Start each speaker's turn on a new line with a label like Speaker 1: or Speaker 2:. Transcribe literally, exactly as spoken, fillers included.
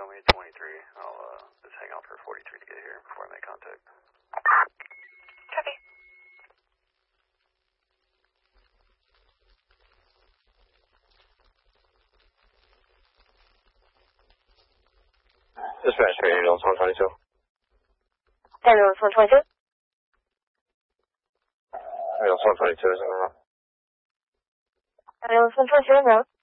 Speaker 1: me twenty-three. I'll uh, just hang out for forty-three to get here before I make contact.
Speaker 2: Copy.
Speaker 3: Dispatch, ambulance one twenty-two.
Speaker 2: Ambulance one twenty-two.
Speaker 3: Ambulance one twenty-two is on the road.
Speaker 2: Ambulance one twenty-two on road.